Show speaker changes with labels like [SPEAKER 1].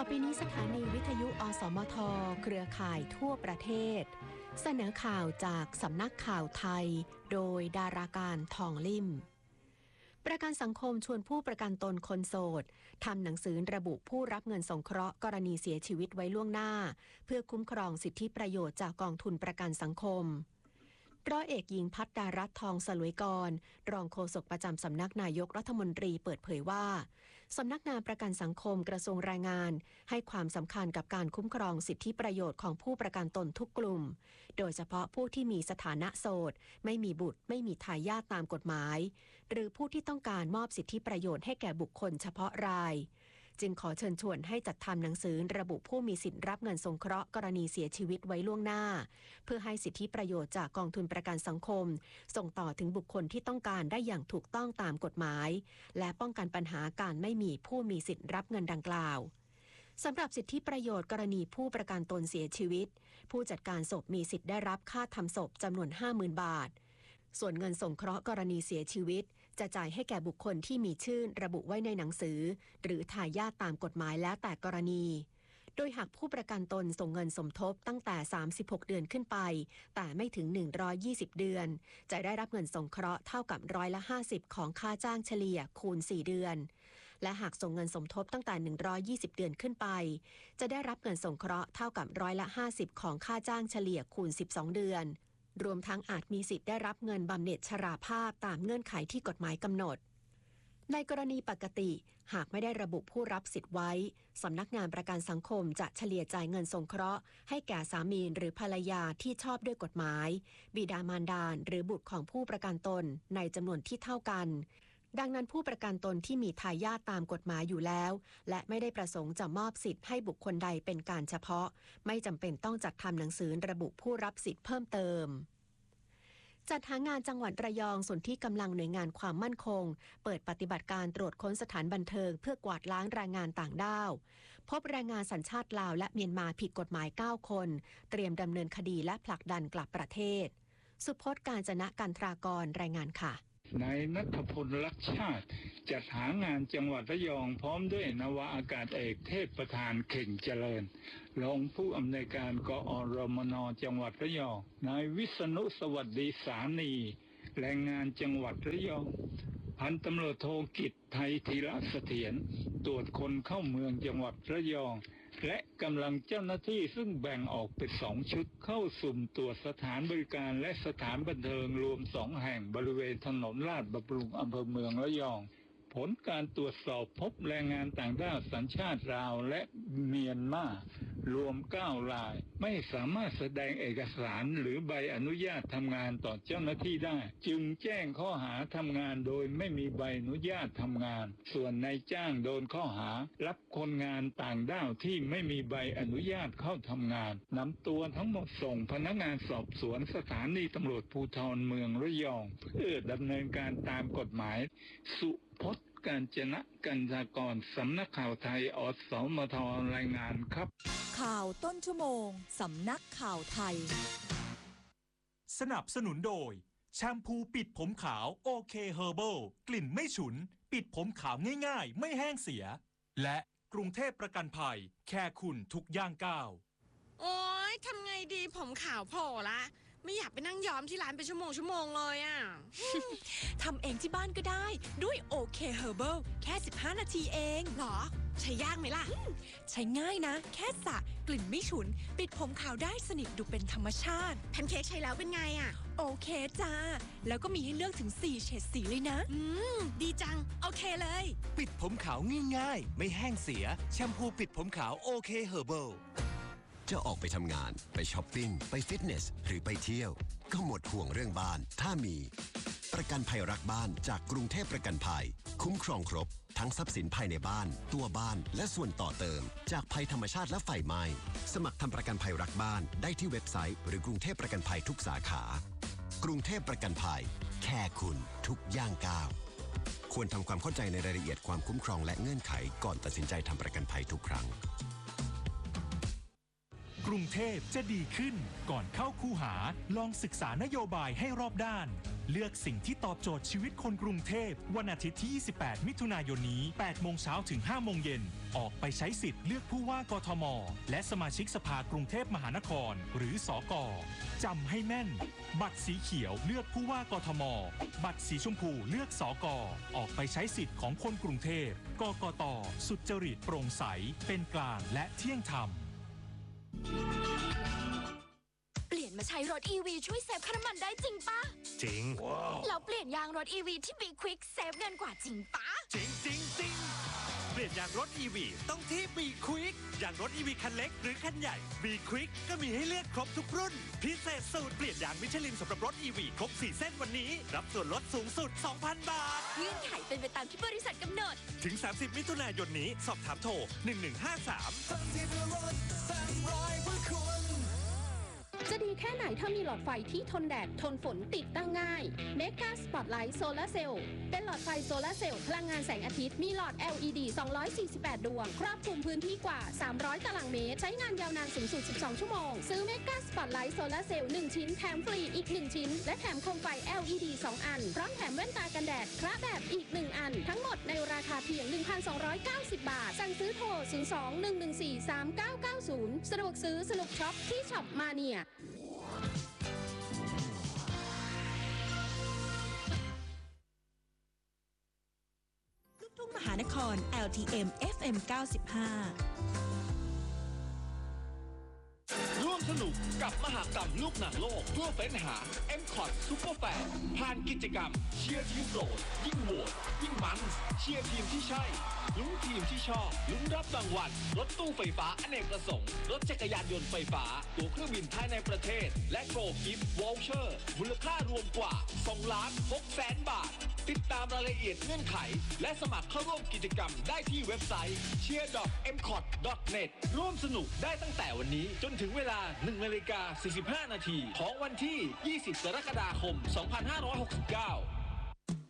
[SPEAKER 1] อไปนี้สถานีวิทยุอสมทเครือข่ายทั่วประเทศเสนอข่าวจากสำนักข่าวไทยโดยดาราการทองลิ่มประกันสังคมชวนผู้ประกันตนคนโสดทำหนังสือระบุผู้รับเงินสงเคราะห์กรณีเสียชีวิตไว้ล่วงหน้าเพื่อคุ้มครองสิทธิประโยชน์จากกองทุนประกันสังคมร้อยเอกหญิงภัทรดารัตน์ทองสลวยกรรองโฆษกประจำสำนักนายกรัฐมนตรีเปิดเผยว่าสำนักงานประกันสังคมกระทรวงแรงงานให้ความสำคัญกับการคุ้มครองสิทธิประโยชน์ของผู้ประกันตนทุกกลุ่มโดยเฉพาะผู้ที่มีสถานะโสดไม่มีบุตรไม่มีทายาทตามกฎหมายหรือผู้ที่ต้องการมอบสิทธิประโยชน์ให้แก่บุคคลเฉพาะรายจึงขอเชิญชวนให้จัดทำหนังสือระบุผู้มีสิทธิรับเงินสงเคราะห์กรณีเสียชีวิตไว้ล่วงหน้าเพื่อให้สิทธิประโยชน์จากกองทุนประกันสังคมส่งต่อถึงบุคคลที่ต้องการได้อย่างถูกต้องตามกฎหมายและป้องกันปัญหาการไม่มีผู้มีสิทธิรับเงินดังกล่าวสำหรับสิทธิประโยชน์กรณีผู้ประกันตนเสียชีวิตผู้จัดการศพมีสิทธิ์ได้รับค่าทำศพจำนวน 50,000 บาทส่วนเงินสงเคราะห์กรณีเสียชีวิตจะจ่ายให้แก่บุคคลที่มีชื่อระบุไว้ในหนังสือหรือทายาทตามกฎหมายแล้วแต่กรณีโดยหากผู้ประกันตนส่งเงินสมทบตั้งแต่36เดือนขึ้นไปแต่ไม่ถึง120เดือนจะได้รับเงินสงเคราะห์เท่ากับ50%ของค่าจ้างเฉลี่ยคูณ4เดือนและหากส่งเงินสมทบตั้งแต่120เดือนขึ้นไปจะได้รับเงินสงเคราะห์เท่ากับ50%ของค่าจ้างเฉลี่ยคูณ12เดือนรวมทั้งอาจมีสิทธิ์ได้รับเงินบำเหน็จชราภาพตามเงื่อนไขที่กฎหมายกำหนดในกรณีปกติหากไม่ได้ระบุผู้รับสิทธิ์ไว้สำนักงานประกันสังคมจะเฉลี่ยจ่ายเงินสงเคราะห์ให้แก่สามีหรือภรรยาที่ชอบด้วยกฎหมายบิดามารดาหรือบุตรของผู้ประกันตนในจำนวนที่เท่ากันดังนั้นผู้ประกันตนที่มีทายาทตามกฎหมายอยู่แล้วและไม่ได้ประสงค์จะมอบสิทธิ์ให้บุคคลใดเป็นการเฉพาะไม่จำเป็นต้องจัดทำหนังสือระบุผู้รับสิทธิ์เพิ่มเติมจัดหางานจังหวัดระยองส่วนที่กำลังหน่วยงานความมั่นคงเปิดปฏิบัติการตรวจค้นสถานบันเทิงเพื่อกวาดล้างแรงงานต่างด้าวพบแรงงานสัญชาติลาวและเมียนมาผิดกฎหมาย9คนเตรียมดำเนินคดีและผลักดันกลับประเทศสุพจน์กาญจนะกันทรากรรายงานค่ะ
[SPEAKER 2] นายณัฐพลลักษณ์ชาติจัดหางานจังหวัดระยองพร้อมด้วยนาวาอากาศเอกเทพประธานเข่งเจริญรองผู้อำนวยการกอรมนจังหวัดระยองนายวิษณุสวัสดีสานีแรงงานจังหวัดระยองพันตำรวจโทกิจไทยธีระเสถียรตรวจคนเข้าเมืองจังหวัดระยองและกำลังเจ้าหน้าที่ซึ่งแบ่งออกเป็น2ชุดเข้าสุ่มตรวจสถานบริการและสถานบันเทิงรวม2แห่งบริเวณถนนลาดบำรุงอำเภอเมืองระยองผลการตรวจสอบพบแรงงานต่างด้าวสัญชาติลาวและเมียนมารวม9รายไม่สามารถแสดงเอกสารหรือใบอนุญาตทำงานต่อเจ้าหน้าที่ได้จึงแจ้งข้อหาทำงานโดยไม่มีใบอนุญาตทำงานส่วนนายจ้างโดนข้อหารับคนงานต่างด้าวที่ไม่มีใบอนุญาตเข้าทำงานนำตัวทั้งหมดส่งพนักงานสอบสวนสถานีตำรวจภูธรเมืองระยองเพื่อดำเนินการตามกฎหมายสุพจน์กาญจนะกันทรากรสำนักข่าวไทยอสมทรายงานครับ
[SPEAKER 3] ข่าวต้นชั่วโมงสำนักข่าวไทย
[SPEAKER 4] สนับสนุนโดยแชมพูปิดผมขาวโอเคเฮอร์เบิลกลิ่นไม่ฉุนปิดผมขาวง่ายๆไม่แห้งเสียและกรุงเทพประกันภัยแค่คุณทุกย่างก้าว
[SPEAKER 5] โอ๊ยทำไงดีผมขาวโผล่ละไม่อยากไปนั่งย้อมที่ร้านเป็นชั่วโมงเลยอ่ะ
[SPEAKER 3] ทำเองที่บ้านก็ได้ด้วยโอเคเฮอร์เบิลแค่15นาทีเอง
[SPEAKER 5] หรอใช้ยากไหมล่ะ
[SPEAKER 3] ใช้ง่ายนะแค่สระกลิ่นไม่ฉุนปิดผมขาวได้สนิทดูเป็นธรรมชาติ
[SPEAKER 5] แพนเค้กใช้แล้วเป็นไงอ่ะ
[SPEAKER 3] โอเคจ้าแล้วก็มีให้เลือกถึง4เฉดสีเลยนะ
[SPEAKER 5] ดีจังโอเคเลย
[SPEAKER 6] ปิดผมขาวง่ายๆไม่แห้งเสียแชมพูปิดผมขาวโอเคเฮอร์เบิลจะออกไปทำงานไปช้อปปิ้งไปฟิตเนสหรือไปเที่ยวก็หมดห่วงเรื่องบ้านถ้ามีประกันภัยรักบ้านจากกรุงเทพประกันภัยคุ้มครองครบทั้งทรัพย์สินภายในบ้านตัวบ้านและส่วนต่อเติมจากภัยธรรมชาติและไฟไหม้สมัครทำประกันภัยรักบ้านได้ที่เว็บไซต์หรือกรุงเทพประกันภัยทุกสาขากรุงเทพประกันภัยแค่คุณทุกย่างก้าวควรทำความเข้าใจในรายละเอียดความคุ้มครองและเงื่อนไขก่อนตัดสินใจทำประกันภัยทุกครั้ง
[SPEAKER 4] กรุงเทพจะดีขึ้นก่อนเข้าคูหาลองศึกษานโยบายให้รอบด้านเลือกสิ่งที่ตอบโจทย์ชีวิตคนกรุงเทพวันอาทิตย์ที่ 28 มิถุนายนนี้ 8 โมงเช้าถึง 5 โมงเย็นออกไปใช้สิทธิ์เลือกผู้ว่ากทมและสมาชิกสภากรุงเทพมหานครหรือสก.จำให้แม่นบัตรสีเขียวเลือกผู้ว่ากทมบัตรสีชมพูเลือกสก.ออกไปใช้สิทธิ์ของคนกรุงเทพกกต.สุจริตโปร่งใสเป็นกลางและเที่ยงธรรม
[SPEAKER 7] เปลี่ยนมาใช้รถ EV ช่วยเซฟค่าน้ำมันได้จริงปะ
[SPEAKER 8] จริง
[SPEAKER 7] แล้วเปลี่ยนยางรถ EV ที่ Be Quick เซฟเงินกว่าจริงปะ
[SPEAKER 8] จริงเปลี่ยนยางรถ EV ต้องที่ Be Quick ยางรถ EV คันเล็กหรือคันใหญ่ Be Quick ก็มีให้เลือกครบทุกรุ่นพิเศษสูตรเปลี่ยนยางมิชลินสำหรับรถ EV ครบ4เส้นวันนี้รับส่วนลดสูงสุด 2,000 บาท
[SPEAKER 7] เงื่อนไขเป็นไปตามที่บริษัทกำหนด
[SPEAKER 8] ถึง30มิถุนายนนี้สอบถามโทร1153
[SPEAKER 9] จะดีแค่ไหนถ้ามีหลอดไฟที่ทนแดดทนฝนติดตั้งง่ายเมกาสปอตไลท์โซลาร์เซลล์เป็นหลอดไฟโซลาร์เซลล์พลังงานแสงอาทิตย์มีหลอด LED 248 ดวงครอบคลุมพื้นที่กว่า300ตารางเมตรใช้งานยาวนานสูงสุด12ชั่วโมงซื้อเมกาสปอตไลท์โซลาร์เซลล์1ชิ้นแถมฟรีอีก1ชิ้นและแถมโคมไฟ LED 2 อันพร้อมแถมแว่นตากันแดดคระแบบอีก1อันทั้งหมดในราคาเพียง 1,290 บาทสั่งซื้อโทร02-114-3990สะดวกซื้อสนุกช็อปที่ช็อปมาเนีย
[SPEAKER 10] ทุ่งมหานคร LTM FM 95
[SPEAKER 11] ร่วมสนุกกับมหกรรมลูกหนังโลกเพื่อเฟ้นหา MCOT Super Fan ผ่านกิจกรรมเชียร์ทีมโปรดยิ่งโหวตยิ่งมันเชียร์ทีมที่ใช่ลุ้นทีมที่ชอบลุ้นรับรางวัลรถตู้ไฟฟ้าอเนกประสงค์รถจักรยานยนต์ไฟฟ้าตั๋วเครื่องบินภายในประเทศและโกลกิฟต์วอลเชอร์มูลค่ารวมกว่า2,600,000 บาทติดตามรายละเอียดเงื่อนไขและสมัครเข้าร่วมกิจกรรมได้ที่เว็บไซต์ cheer.mcot.net ร่วมสนุกได้ตั้งแต่วันนี้จนถึงเวลา 1:45 น.ของวันที่ 20 กรกฎาคม 2569